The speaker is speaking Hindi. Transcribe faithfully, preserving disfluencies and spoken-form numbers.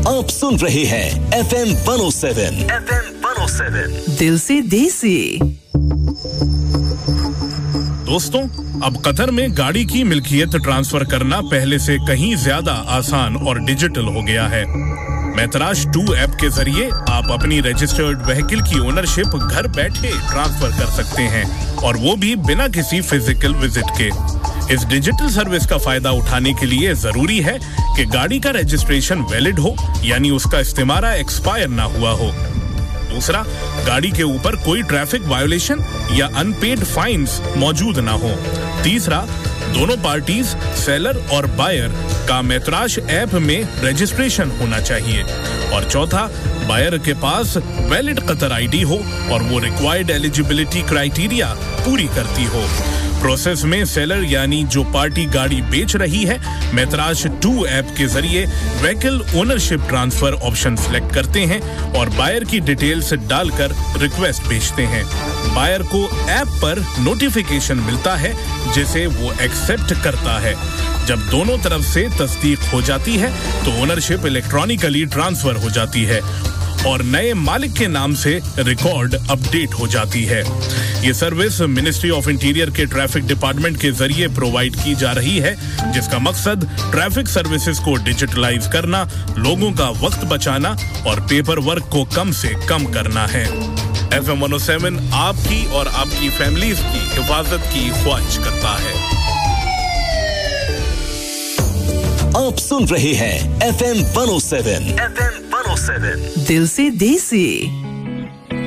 आप सुन रहे हैं F M one O seven F M one O seven दिल से देसी। दोस्तों, अब कतर में गाड़ी की मिल्कियत ट्रांसफर करना पहले से कहीं ज्यादा आसान और डिजिटल हो गया है। मैतराज टू ऐप के जरिए आप अपनी रजिस्टर्ड व्हीकल की ओनरशिप घर बैठे ट्रांसफर कर सकते हैं, और वो भी बिना किसी फिजिकल विजिट के। इस डिजिटल सर्विस का फायदा उठाने के लिए जरूरी है कि गाड़ी का रजिस्ट्रेशन वैलिड हो, यानी उसका इस्तेमाल एक्सपायर ना हुआ हो। दूसरा, गाड़ी के ऊपर कोई ट्रैफिक वायोलेशन या अनपेड फाइन्स मौजूद ना हो। तीसरा, दोनों पार्टीज सेलर और बायर का मैतराज ऐप में रजिस्ट्रेशन होना चाहिए। और चौथा, बायर के पास वैलिड कतर आईडी हो और वो रिक्वायर्ड एलिजिबिलिटी क्राइटेरिया पूरी करती हो। प्रोसेस में सेलर यानी जो पार्टी गाड़ी बेच रही है, मैतराज टू ऐप के जरिए vehicle ownership transfer option select करते हैं और बायर की डिटेल्स डालकर रिक्वेस्ट भेजते हैं। बायर को ऐप पर नोटिफिकेशन मिलता है जिसे वो एक्सेप्ट करता है। जब दोनों तरफ से तस्दीक हो जाती है तो ओनरशिप इलेक्ट्रॉनिकली ट्रांसफर हो जाती है और नए मालिक के नाम से रिकॉर्ड अपडेट हो जाती है। ये सर्विस मिनिस्ट्री ऑफ इंटीरियर के ट्रैफिक डिपार्टमेंट के जरिए प्रोवाइड की जा रही है, जिसका मकसद ट्रैफिक सर्विसेज को डिजिटलाइज करना, लोगों का वक्त बचाना और पेपर वर्क को कम से कम करना है। F M one O seven आपकी और आपकी फैमिलीज की हिफाजत की ख्वाहिश करता है। आप सुन रहे हैं F M one O seven F M one O seven दिल से देसी।